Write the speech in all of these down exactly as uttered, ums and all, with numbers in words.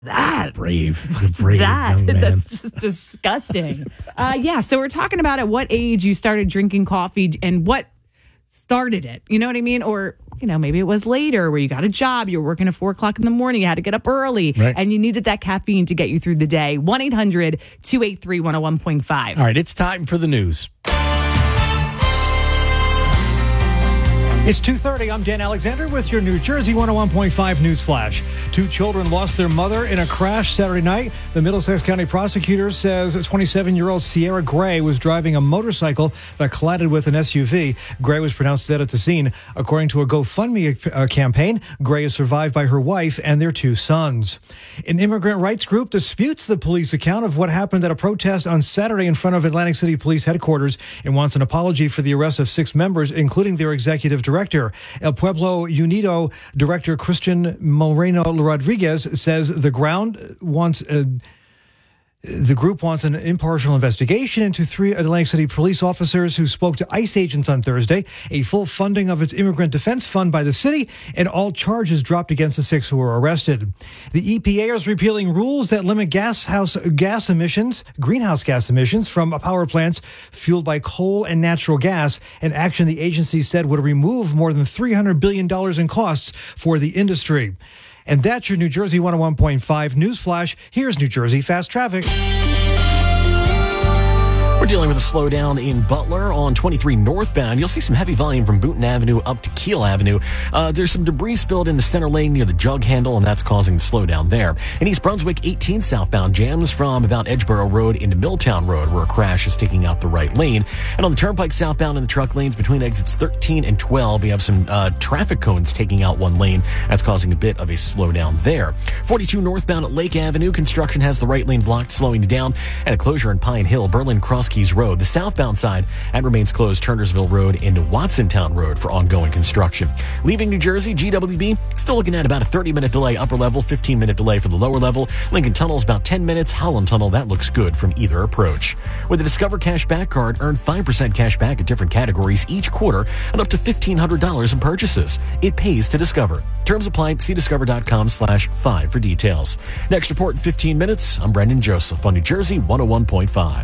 That brave, brave that young man. That's just disgusting. uh, yeah, so we're talking about at what age you started drinking coffee and what started it. You know what I mean? Or you know, maybe it was later where you got a job, you were working at four o'clock in the morning, you had to get up early, right, and you needed that caffeine to get you through the day. one eight hundred two eight three one oh one point five. All right, it's time for the news. It's two thirty. I'm Dan Alexander with your New Jersey one oh one point five News Flash. Two children lost their mother in a crash Saturday night. The Middlesex County prosecutor says twenty-seven-year-old Sierra Gray was driving a motorcycle that collided with an S U V. Gray was pronounced dead at the scene. According to a GoFundMe uh, campaign, Gray is survived by her wife and their two sons. An immigrant rights group disputes the police account of what happened at a protest on Saturday in front of Atlantic City Police headquarters and wants an apology for the arrest of six members, including their executive director. Director. El Pueblo Unido Director Christian Moreno Rodriguez says the ground wants uh, the group wants an impartial investigation into three Atlantic City police officers who spoke to ICE agents on Thursday, a full funding of its immigrant defense fund by the city, and all charges dropped against the six who were arrested. The E P A is repealing rules that limit gas house gas emissions, greenhouse gas emissions from power plants fueled by coal and natural gas, an action the agency said would remove more than three hundred billion dollars in costs for the industry. And that's your New Jersey one oh one point five News Flash. Here's New Jersey Fast Traffic. We're dealing with a slowdown in Butler on twenty-three northbound. You'll see some heavy volume from Boonton Avenue up to Keel Avenue. Uh, there's some debris spilled in the center lane near the jug handle, and that's causing the slowdown there. In East Brunswick, eighteen southbound jams from about Edgeboro Road into Milltown Road, where a crash is taking out the right lane. And on the Turnpike southbound in the truck lanes between exits thirteen and twelve, we have some uh, traffic cones taking out one lane. That's causing a bit of a slowdown there. forty-two northbound at Lake Avenue, construction has the right lane blocked, slowing you down. And a closure in Pine Hill, Berlin Cross Keys Road. The southbound side and remains closed Turnersville Road into Watsontown Road for ongoing construction. Leaving New Jersey, G W B still looking at about a thirty-minute delay upper level, fifteen-minute delay for the lower level. Lincoln Tunnel's about ten minutes. Holland Tunnel, that looks good from either approach. With the Discover Cash Back card, earn five percent cash back at different categories each quarter and up to fifteen hundred dollars in purchases. It pays to Discover. Terms apply. See discover.com slash five for details. Next report in fifteen minutes. I'm Brendan Joseph on New Jersey one oh one point five.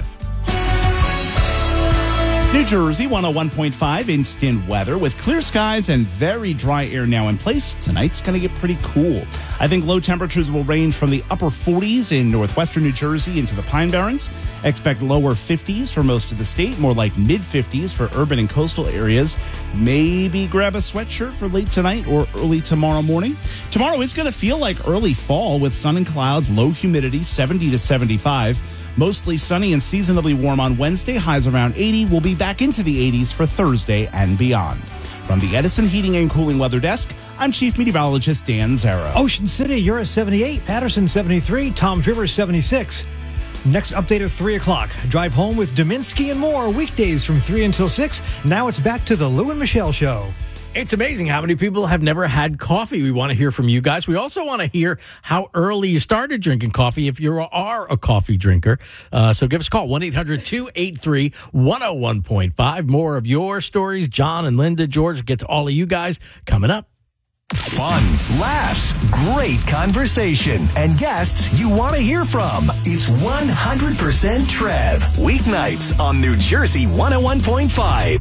New Jersey one oh one point five instant weather with clear skies and very dry air now in place. Tonight's going to get pretty cool. I think low temperatures will range from the upper forties in northwestern New Jersey into the Pine Barrens. Expect lower fifties for most of the state, more like mid fifties for urban and coastal areas. Maybe grab a sweatshirt for late tonight or early tomorrow morning. Tomorrow is going to feel like early fall with sun and clouds, low humidity, seventy to seventy-five. Mostly sunny and seasonably warm on Wednesday. Highs around eighty. We'll be back into the eighties for Thursday and beyond. From the Edison Heating and Cooling Weather Desk, I'm Chief Meteorologist Dan Zara. Ocean City, you're at seventy-eight. Patterson, seventy-three. Toms River, seventy-six. Next update at three o'clock. Drive home with Dominski and more. Weekdays from three until six. Now it's back to the Lou and Michelle Show. It's amazing how many people have never had coffee. We want to hear from you guys. We also want to hear how early you started drinking coffee if you are a coffee drinker. Uh, so give us a call, one eight hundred two eight three one oh one point five. More of your stories. John and Linda, George, get to all of you guys coming up. Fun, laughs, great conversation, and guests you want to hear from. It's one hundred percent Trev. Weeknights on New Jersey one oh one point five.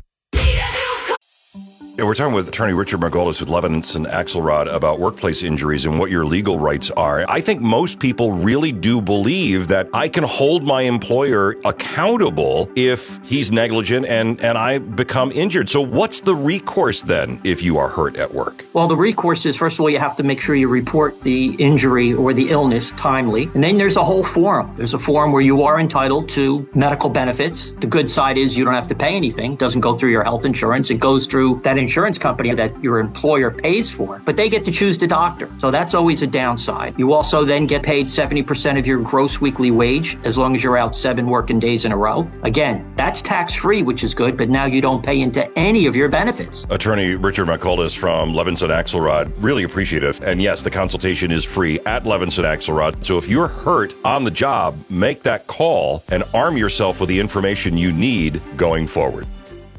Yeah, we're talking with attorney Richard Margolis with Levinson Axelrod about workplace injuries and what your legal rights are. I think most people really do believe that I can hold my employer accountable if he's negligent and, and I become injured. So what's the recourse then if you are hurt at work? Well, the recourse is, first of all, you have to make sure you report the injury or the illness timely. And then there's a whole form. There's a form where you are entitled to medical benefits. The good side is you don't have to pay anything. It doesn't go through your health insurance. It goes through that insurance company that your employer pays for, but they get to choose the doctor. So that's always a downside. You also then get paid seventy percent of your gross weekly wage as long as you're out seven working days in a row. Again, that's tax-free, which is good, but now you don't pay into any of your benefits. Attorney Richard McColdis from Levinson Axelrod, really appreciative. And yes, the consultation is free at Levinson Axelrod. So if you're hurt on the job, make that call and arm yourself with the information you need going forward.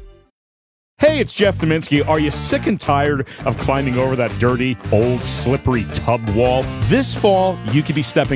Hey, it's Jeff Dominski. Are you sick and tired of climbing over that dirty, old, slippery tub wall? This fall, you could be stepping